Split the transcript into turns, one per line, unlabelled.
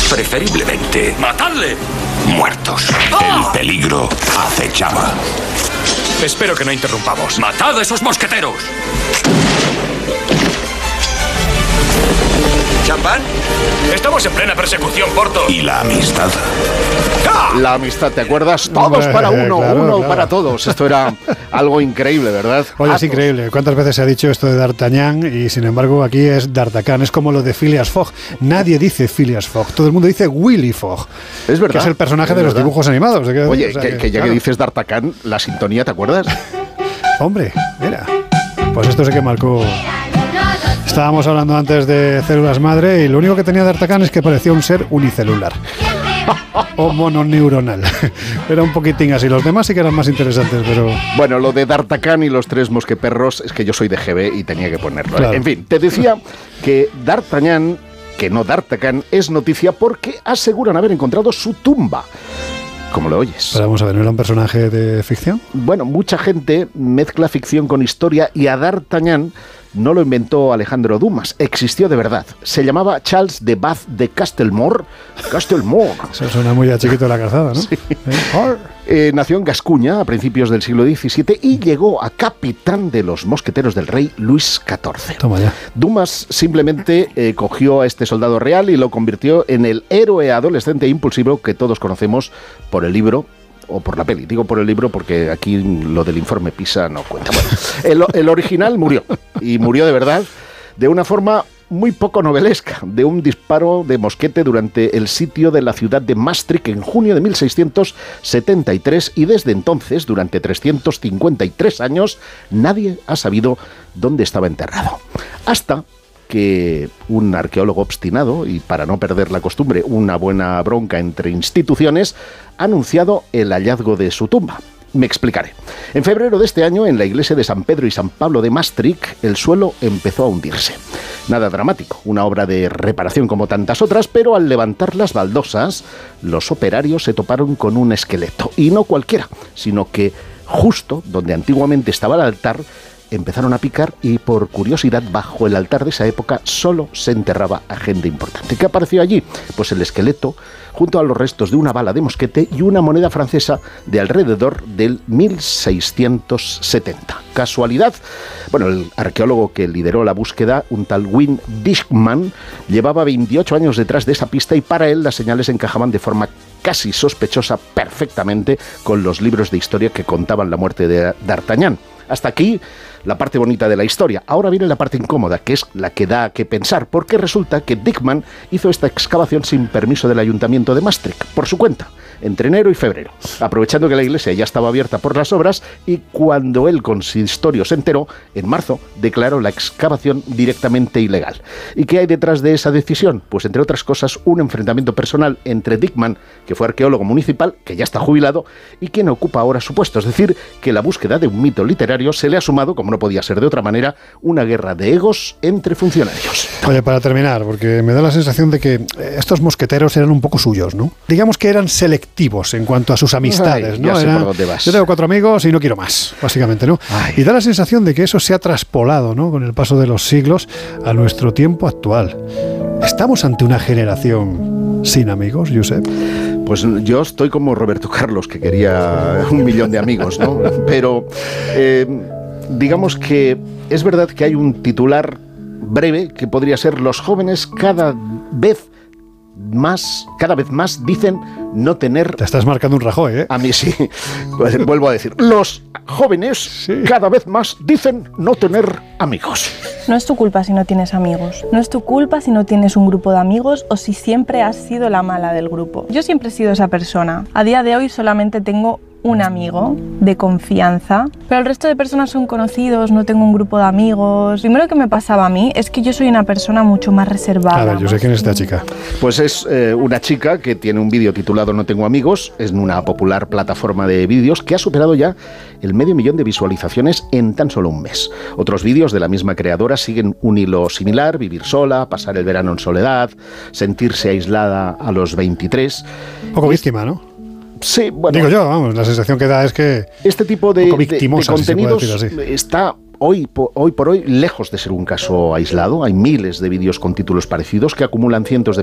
Preferiblemente
¡matadle!
muertos. El peligro acechaba.
Espero que no interrumpamos. ¡Matad a esos mosqueteros!
¿Champán?
Estamos en plena persecución, Porthos.
¿Y la amistad?
La amistad, ¿te acuerdas? Todos para uno,
claro,
uno
claro.
para todos. Esto era algo increíble, ¿verdad?
Oye, es
Athos.
increíble. ¿Cuántas veces se ha dicho esto de D'Artagnan? Y sin embargo aquí es D'Artagnan. Es como lo de Phileas Fogg. Nadie dice Phileas Fogg. Todo el mundo dice Willy Fogg.
Es verdad.
Que es el personaje
Es
de los
verdad.
dibujos animados.
Oye,
O sea,
que ya
claro.
que dices D'Artagnan, la sintonía, ¿te acuerdas?
Hombre, mira. Pues esto sí que marcó. Estábamos hablando antes de células madre y lo único que tenía D'Artagnan es que parecía un ser unicelular. O mononeuronal. Era un poquitín así. Los demás sí que eran más interesantes, pero...
Bueno, lo de D'Artagnan y los tres mosqueperros es que yo soy de GB y tenía que ponerlo.
Claro.
En fin, te decía que D'Artagnan, que no D'Artagnan, es noticia porque aseguran haber encontrado su tumba. ¿Cómo lo oyes?
Pero vamos a ver, ¿no era un personaje de ficción?
Bueno, mucha gente mezcla ficción con historia y a D'Artagnan no lo inventó Alejandro Dumas, existió de verdad. Se llamaba Charles de Bath de Castelmore.
Eso suena muy a Chiquito de la Calzada, ¿no?
Sí.
¿Eh?
Nació en Gascuña a principios del siglo XVII y llegó a capitán de los mosqueteros del rey Luis XIV.
Toma ya.
Dumas simplemente cogió a este soldado real y lo convirtió en el héroe adolescente e impulsivo que todos conocemos por el libro o por la peli. Digo por el libro porque aquí lo del informe PISA no cuenta. Bueno, el original murió, y murió de verdad, de una forma muy poco novelesca, de un disparo de mosquete durante el sitio de la ciudad de Maastricht en junio de 1673, y desde entonces, durante 353 años, nadie ha sabido dónde estaba enterrado. Hasta que un arqueólogo obstinado, y para no perder la costumbre, una buena bronca entre instituciones, ha anunciado el hallazgo de su tumba. Me explicaré. En febrero de este año, en la iglesia de San Pedro y San Pablo de Maastricht, el suelo empezó a hundirse. Nada dramático, una obra de reparación como tantas otras, pero al levantar las baldosas, los operarios se toparon con un esqueleto. Y no cualquiera, sino que justo donde antiguamente estaba el altar, empezaron a picar y, por curiosidad, bajo el altar de esa época solo se enterraba a gente importante. ¿Qué apareció allí? Pues el esqueleto, junto a los restos de una bala de mosquete y una moneda francesa de alrededor del 1670. ¿Casualidad? Bueno, el arqueólogo que lideró la búsqueda, un tal Wim Dijkman, llevaba 28 años detrás de esa pista y para él las señales encajaban de forma casi sospechosa perfectamente con los libros de historia que contaban la muerte de D'Artagnan. Hasta aquí la parte bonita de la historia. Ahora viene la parte incómoda, que es la que da que pensar, porque resulta que Dijkman hizo esta excavación sin permiso del ayuntamiento de Maastricht, por su cuenta, entre enero y febrero, aprovechando que la iglesia ya estaba abierta por las obras, y cuando el consistorio se enteró, en marzo declaró la excavación directamente ilegal. ¿Y qué hay detrás de esa decisión? Pues, entre otras cosas, un enfrentamiento personal entre Dijkman, que fue arqueólogo municipal, que ya está jubilado, y quien ocupa ahora su puesto. Es decir, que la búsqueda de un mito literario se le ha sumado, como no podía ser de otra manera, una guerra de egos entre funcionarios.
Oye, para terminar, porque me da la sensación de que estos mosqueteros eran un poco suyos, ¿no? Digamos que eran selectivos en cuanto a sus amistades,
Ay,
¿no?
ya sé por dónde vas.
Yo tengo 4 amigos y no quiero más, básicamente, ¿no?
Ay.
Y da la sensación de que eso se ha traspolado, ¿no?, con el paso de los siglos a nuestro tiempo actual. ¿Estamos ante una generación sin amigos, Josep?
Pues yo estoy como Roberto Carlos, que quería 1 millón de amigos, ¿no? Pero digamos que es verdad que hay un titular breve que podría ser: los jóvenes cada vez más dicen no tener...
Te estás marcando un Rajoy, ¿eh?
A mí sí. Pues, vuelvo a decir, los jóvenes cada vez más dicen no tener amigos.
No es tu culpa si no tienes amigos. No es tu culpa si no tienes un grupo de amigos o si siempre has sido la mala del grupo. Yo siempre he sido esa persona. A día de hoy solamente tengo un amigo de confianza, pero el resto de personas son conocidos, no tengo un grupo de amigos. Primero que me pasaba a mí es que yo soy una persona mucho más reservada.
A ver, yo sé quién es esta chica.
Pues es una chica que tiene un vídeo titulado No tengo amigos, es una popular plataforma de vídeos que ha superado ya el 500.000 de visualizaciones en tan solo un mes. Otros vídeos de la misma creadora siguen un hilo similar: vivir sola, pasar el verano en soledad, sentirse aislada a los 23.
Un poco víctima, ¿no?
Sí, bueno.
Digo yo, vamos, la sensación que da es que...
Este tipo de
victimosa, si se puede
contenidos
decir así.
está hoy por hoy lejos de ser un caso aislado. Hay miles de vídeos con títulos parecidos que acumulan cientos de